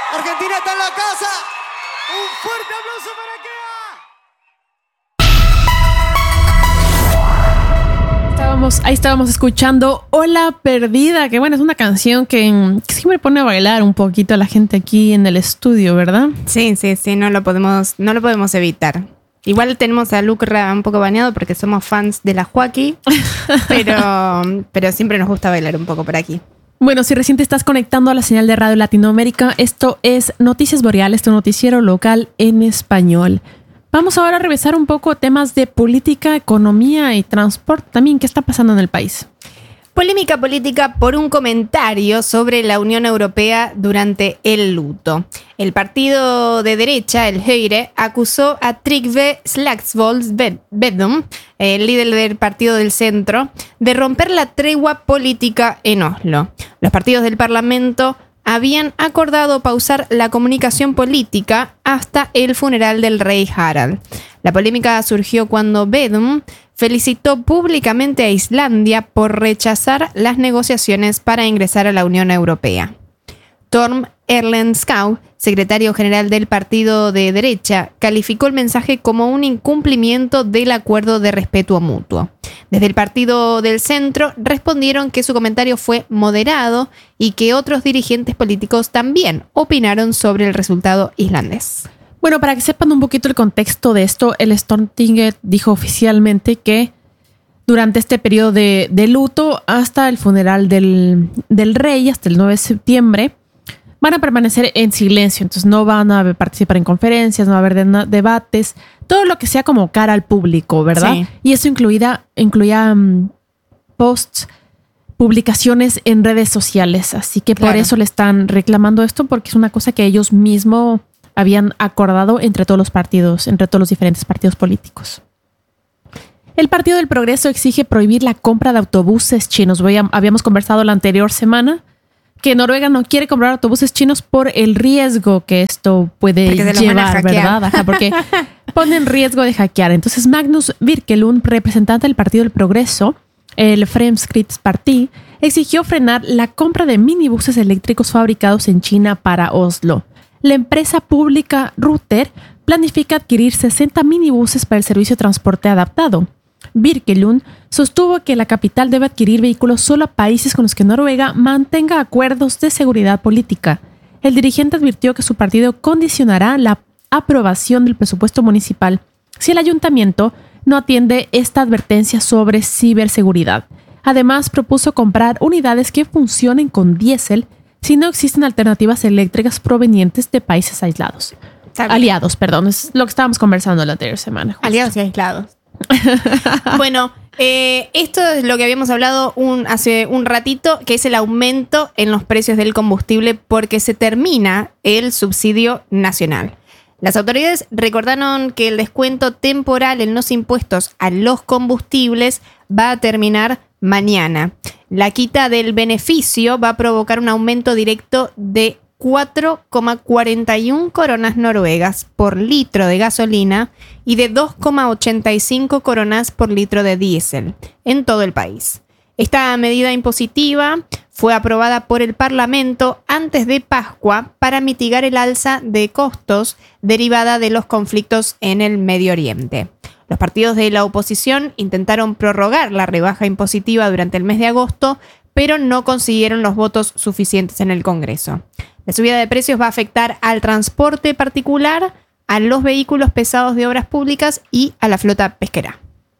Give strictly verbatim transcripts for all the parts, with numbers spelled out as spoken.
Argentina está en la casa. Un fuerte aplauso para Kea. Estábamos, ahí estábamos escuchando Ola Perdida, que bueno, es una canción que, que siempre pone a bailar un poquito a la gente aquí en el estudio, ¿verdad? Sí, sí, sí, no lo podemos, no lo podemos evitar. Igual tenemos a Lucra un poco baneado porque somos fans de la Joaquí, pero, pero siempre nos gusta bailar un poco por aquí. Bueno, si recién te estás conectando a la señal de Radio Latinoamérica, esto es Noticias Boreales, tu noticiero local en español. Vamos ahora a revisar un poco temas de política, economía y transporte también. ¿Qué está pasando en el país? Polémica política por un comentario sobre la Unión Europea durante el luto. El partido de derecha, el Høyre, acusó a Trygve Slagsvold Vedum, el líder del partido del centro, de romper la tregua política en Oslo. Los partidos del Parlamento habían acordado pausar la comunicación política hasta el funeral del rey Harald. La polémica surgió cuando Vedum felicitó públicamente a Islandia por rechazar las negociaciones para ingresar a la Unión Europea. Torm Erlend Skau, secretario general del partido de derecha, calificó el mensaje como un incumplimiento del acuerdo de respeto mutuo. Desde el partido del centro respondieron que su comentario fue moderado y que otros dirigentes políticos también opinaron sobre el resultado islandés. Bueno, para que sepan un poquito el contexto de esto, el Stortinget dijo oficialmente que durante este periodo de, de luto hasta el funeral del, del rey, hasta el nueve de septiembre, van a permanecer en silencio. Entonces no van a participar en conferencias, no va a haber de, debates, todo lo que sea como cara al público, ¿verdad? Sí. Y eso incluida, incluía um, posts, publicaciones en redes sociales. Así que claro, por eso le están reclamando esto, porque es una cosa que ellos mismos habían acordado entre todos los partidos, entre todos los diferentes partidos políticos. El Partido del Progreso exige prohibir la compra de autobuses chinos. Habíamos conversado la anterior semana que Noruega no quiere comprar autobuses chinos por el riesgo que esto puede llevar, ¿verdad? Ajá, porque pone en riesgo de hackear. Entonces Magnus Birkelund, representante del Partido del Progreso, el Fremskrittspartiet, exigió frenar la compra de minibuses eléctricos fabricados en China para Oslo. La empresa pública Ruter planifica adquirir sesenta minibuses para el servicio de transporte adaptado. Birkelund sostuvo que la capital debe adquirir vehículos solo a países con los que Noruega mantenga acuerdos de seguridad política. El dirigente advirtió que su partido condicionará la aprobación del presupuesto municipal si el ayuntamiento no atiende esta advertencia sobre ciberseguridad. Además, propuso comprar unidades que funcionen con diésel si no existen alternativas eléctricas provenientes de países aislados. Aliados, perdón, es lo que estábamos conversando la anterior semana. Justo. Aliados y aislados. Bueno, eh, esto es lo que habíamos hablado un, hace un ratito, que es el aumento en los precios del combustible porque se termina el subsidio nacional. Las autoridades recordaron que el descuento temporal en los impuestos a los combustibles va a terminar mañana. La quita del beneficio va a provocar un aumento directo de cuatro coma cuarenta y uno coronas noruegas por litro de gasolina y de dos coma ochenta y cinco coronas por litro de diésel en todo el país. Esta medida impositiva fue aprobada por el Parlamento antes de Pascua para mitigar el alza de costos derivada de los conflictos en el Medio Oriente. Los partidos de la oposición intentaron prorrogar la rebaja impositiva durante el mes de agosto, pero no consiguieron los votos suficientes en el Congreso. La subida de precios va a afectar al transporte particular, a los vehículos pesados de obras públicas y a la flota pesquera.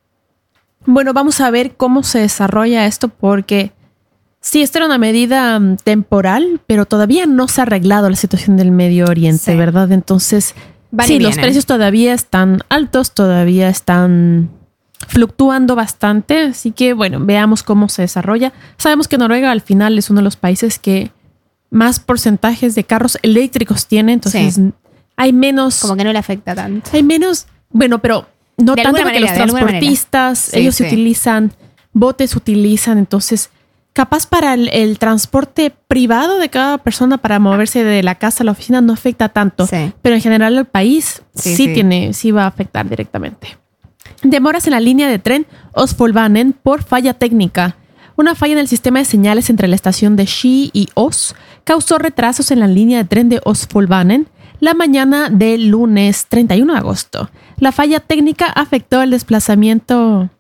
Bueno, vamos a ver cómo se desarrolla esto porque sí, esta era una medida um, temporal, pero todavía no se ha arreglado la situación del Medio Oriente, sí, ¿verdad? Entonces, Van sí, los precios todavía están altos, todavía están fluctuando bastante, así que bueno, veamos cómo se desarrolla. Sabemos que Noruega al final es uno de los países que más porcentajes de carros eléctricos tiene, entonces sí, hay menos... Como que no le afecta tanto. Hay menos, bueno, pero no de tanto porque los transportistas, sí, ellos sí. utilizan, botes utilizan, entonces capaz para el, el transporte privado de cada persona para moverse de la casa a la oficina no afecta tanto, sí, pero en general el país sí, sí, sí. tiene, sí va a afectar directamente. Demoras en la línea de tren Osfolbanen por falla técnica. Una falla en el sistema de señales entre la estación de Ski y Os causó retrasos en la línea de tren de Østfoldbanen la mañana del lunes treinta y uno de agosto. La falla técnica afectó el desplazamiento,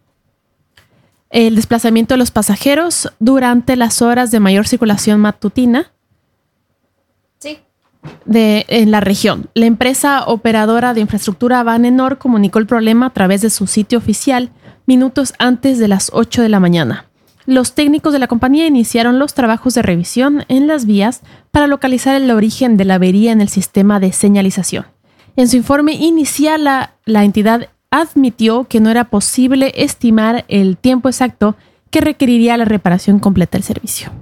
el desplazamiento de los pasajeros durante las horas de mayor circulación matutina Sí. de, en la región. La empresa operadora de infraestructura Bane Nor comunicó el problema a través de su sitio oficial minutos antes de las ocho de la mañana. Los técnicos de la compañía iniciaron los trabajos de revisión en las vías para localizar el origen de la avería en el sistema de señalización. En su informe inicial, la, la entidad admitió que no era posible estimar el tiempo exacto que requeriría la reparación completa del servicio.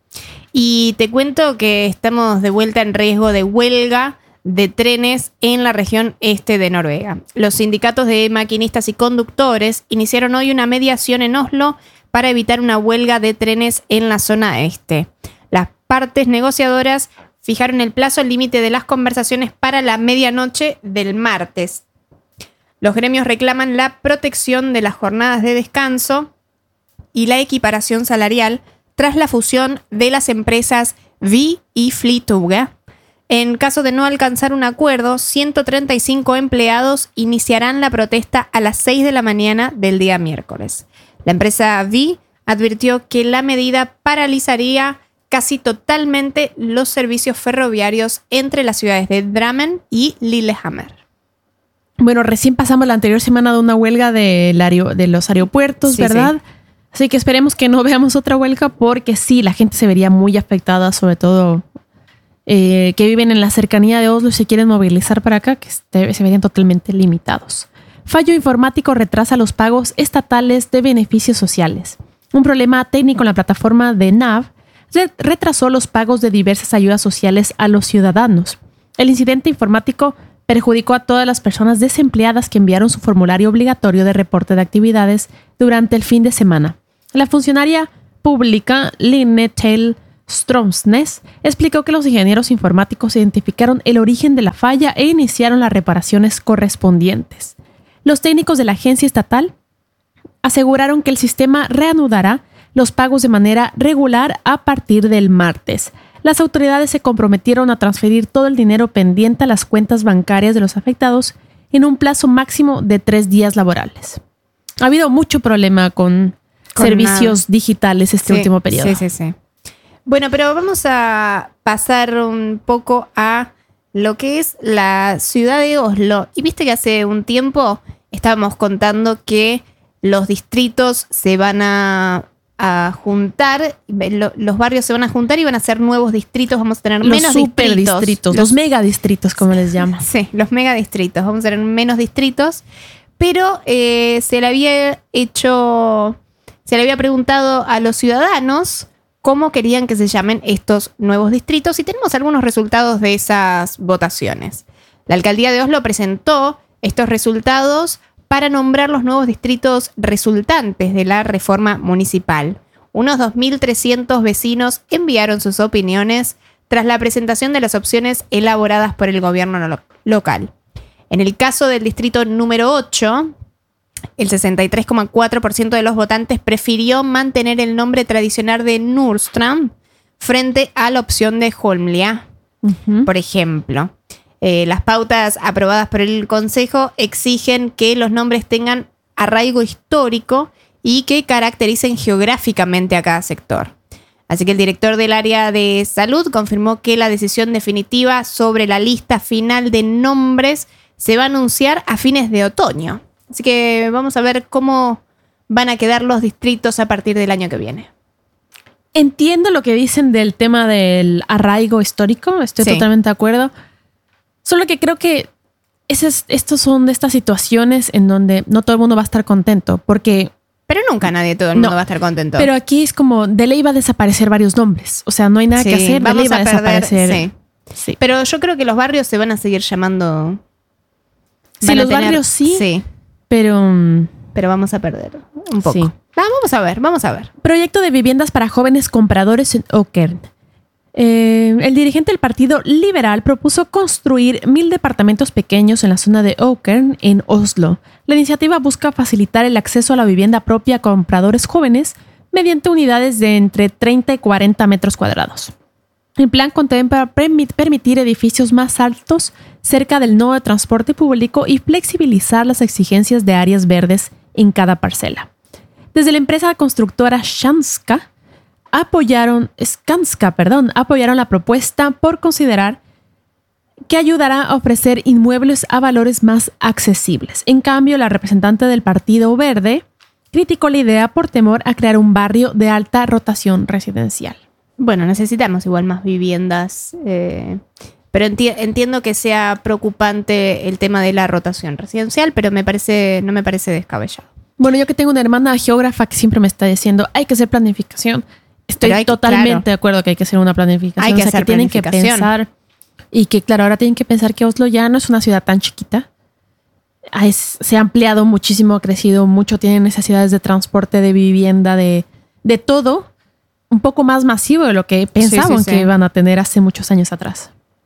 Y te cuento que estamos de vuelta en riesgo de huelga de trenes en la región este de Noruega. Los sindicatos de maquinistas y conductores iniciaron hoy una mediación en Oslo para evitar una huelga de trenes en la zona este. Las partes negociadoras fijaron el plazo límite de las conversaciones para la medianoche del martes. Los gremios reclaman la protección de las jornadas de descanso y la equiparación salarial tras la fusión de las empresas Vy y Flytoget. En caso de no alcanzar un acuerdo, ciento treinta y cinco empleados iniciarán la protesta a las seis de la mañana del día miércoles. La empresa Vy advirtió que la medida paralizaría casi totalmente los servicios ferroviarios entre las ciudades de Drammen y Lillehammer. Bueno, recién pasamos la anterior semana de una huelga del aer- de los aeropuertos, Sí, ¿verdad? sí. Así que esperemos que no veamos otra huelga porque sí, la gente se vería muy afectada, sobre todo eh, que viven en la cercanía de Oslo y se quieren movilizar para acá, que este, se verían totalmente limitados. Fallo informático retrasa los pagos estatales de beneficios sociales. Un problema técnico en la plataforma de Nav retrasó los pagos de diversas ayudas sociales a los ciudadanos. El incidente informático perjudicó a todas las personas desempleadas que enviaron su formulario obligatorio de reporte de actividades durante el fin de semana. La funcionaria pública Line Tell Stromsnes explicó que los ingenieros informáticos identificaron el origen de la falla e iniciaron las reparaciones correspondientes. Los técnicos de la agencia estatal aseguraron que el sistema reanudará los pagos de manera regular a partir del martes. Las autoridades se comprometieron a transferir todo el dinero pendiente a las cuentas bancarias de los afectados en un plazo máximo de tres días laborales. Ha habido mucho problema con, con servicios nada. digitales este sí, último periodo. Sí, sí, sí. Bueno, pero vamos a pasar un poco a lo que es la ciudad de Oslo. Y viste que hace un tiempo estábamos contando que los distritos se van a, a juntar, lo, los barrios se van a juntar y van a ser nuevos distritos, vamos a tener los menos super distritos. distritos. Los, los megadistritos, como les llaman. Sí, los megadistritos, vamos a tener menos distritos, pero eh, se le había hecho, se le había preguntado a los ciudadanos cómo querían que se llamen estos nuevos distritos y tenemos algunos resultados de esas votaciones. La alcaldía de Oslo presentó estos resultados para nombrar los nuevos distritos resultantes de la reforma municipal. Unos dos mil trescientos vecinos enviaron sus opiniones tras la presentación de las opciones elaboradas por el gobierno lo- local. En el caso del distrito número ocho, el sesenta y tres coma cuatro por ciento de los votantes prefirió mantener el nombre tradicional de Nordstrand frente a la opción de Holmlia, Uh-huh. por ejemplo. Eh, las pautas aprobadas por el Consejo exigen que los nombres tengan arraigo histórico y que caractericen geográficamente a cada sector. Así que el director del área de salud confirmó que la decisión definitiva sobre la lista final de nombres se va a anunciar a fines de otoño. Así que vamos a ver cómo van a quedar los distritos a partir del año que viene. Entiendo lo que dicen del tema del arraigo histórico, estoy Sí. totalmente de acuerdo. Solo que creo que esas, estos son de estas situaciones en donde no todo el mundo va a estar contento, porque... Pero nunca nadie, todo el mundo No, va a estar contento. Pero aquí es como, de ley va a desaparecer varios nombres. O sea, no hay nada Sí, que hacer, de vamos ley va a, a perder, desaparecer. sí. Sí. Pero yo creo que los barrios se van a seguir llamando... Sí, van a los tener- barrios sí, Sí, pero... mm, pero vamos a perder un poco. Sí. Ah, vamos a ver, vamos a ver. Proyecto de viviendas para jóvenes compradores en Åkern. Eh, el dirigente del Partido Liberal propuso construir mil departamentos pequeños en la zona de Åkern, en Oslo. La iniciativa busca facilitar el acceso a la vivienda propia a compradores jóvenes mediante unidades de entre treinta y cuarenta metros cuadrados. El plan contempla permitir edificios más altos cerca del nodo de transporte público y flexibilizar las exigencias de áreas verdes en cada parcela. Desde la empresa constructora Skanska apoyaron, Skanska, perdón, apoyaron la propuesta por considerar que ayudará a ofrecer inmuebles a valores más accesibles. En cambio, la representante del Partido Verde criticó la idea por temor a crear un barrio de alta rotación residencial. Bueno, necesitamos igual más viviendas, eh, pero enti- entiendo que sea preocupante el tema de la rotación residencial, pero me parece, no me parece descabellado. Bueno, yo que tengo una hermana geógrafa que siempre me está diciendo, hay que hacer planificación. Estoy hay, totalmente claro. de acuerdo que hay que hacer una planificación. Hay que o sea, hacer que tienen que pensar. Y que, claro, ahora tienen que pensar que Oslo ya no es una ciudad tan chiquita. Es, se ha ampliado muchísimo, ha crecido mucho, tienen necesidades de transporte, de vivienda, de, de todo. Un poco más masivo de lo que pensaban sí, sí, sí. que iban a tener hace muchos años atrás.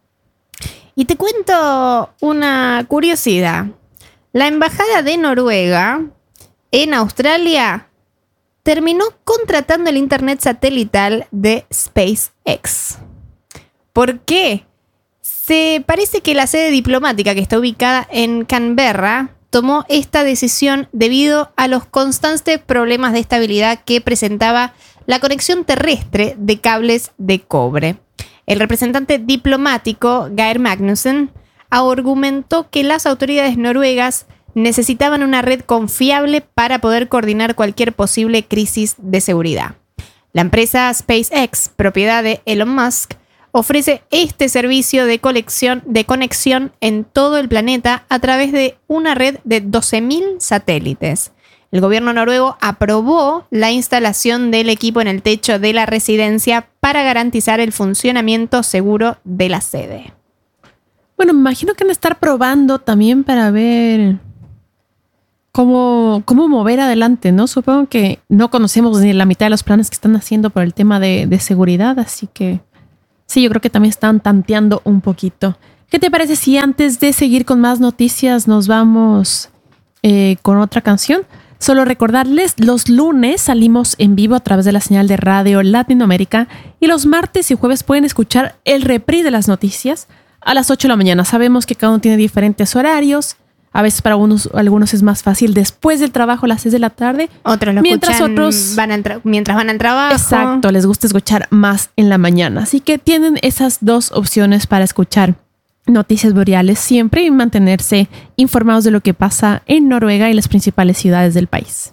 Y te cuento una curiosidad. La embajada de Noruega en Australia terminó contratando el internet satelital de SpaceX. ¿Por qué? Se parece que la sede diplomática que está ubicada en Canberra tomó esta decisión debido a los constantes problemas de estabilidad que presentaba la conexión terrestre de cables de cobre. El representante diplomático, Geir Magnussen, argumentó que las autoridades noruegas necesitaban una red confiable para poder coordinar cualquier posible crisis de seguridad. La empresa SpaceX, propiedad de Elon Musk, ofrece este servicio de conexión, de conexión en todo el planeta a través de una red de doce mil satélites. El gobierno noruego aprobó la instalación del equipo en el techo de la residencia para garantizar el funcionamiento seguro de la sede. Bueno, me imagino que van a estar probando también para ver cómo, cómo mover adelante, ¿no? Supongo que no conocemos ni la mitad de los planes que están haciendo por el tema de, de seguridad, así que sí, yo creo que también están tanteando un poquito. ¿Qué te parece si antes de seguir con más noticias nos vamos eh, con otra canción? Solo recordarles, los lunes salimos en vivo a través de la señal de Radio Latinoamérica y los martes y jueves pueden escuchar el reprise de las noticias a las ocho de la mañana. Sabemos que cada uno tiene diferentes horarios. A veces para algunos, algunos es más fácil después del trabajo a las seis de la tarde. Otros lo mientras escuchan otros, van a tra- mientras van al trabajo. Exacto, les gusta escuchar más en la mañana. Así que tienen esas dos opciones para escuchar noticias boreales siempre y mantenerse informados de lo que pasa en Noruega y las principales ciudades del país.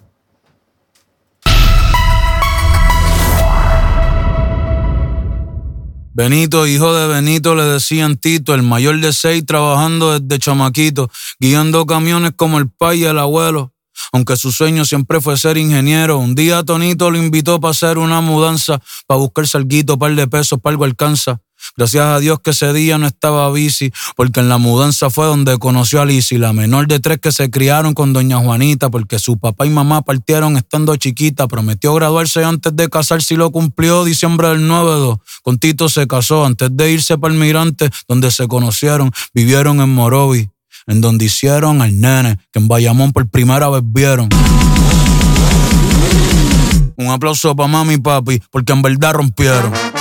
Benito, hijo de Benito, le decían Tito, el mayor de seis, trabajando desde chamaquito, guiando camiones como el pai y el abuelo. Aunque su sueño siempre fue ser ingeniero, un día Tonito lo invitó para hacer una mudanza, para buscar salguito, par de pesos, para algo alcanza. Gracias a Dios que ese día no estaba bici, porque en la mudanza fue donde conoció a Lizzy, la menor de tres que se criaron con doña Juanita, porque su papá y mamá partieron estando chiquita. Prometió graduarse antes de casarse y lo cumplió diciembre del noventa y dos. Con Tito se casó antes de irse para el Mirante, donde se conocieron, vivieron en Morovi, en donde hicieron al nene, que en Bayamón por primera vez vieron. Un aplauso para mami y papi, porque en verdad rompieron.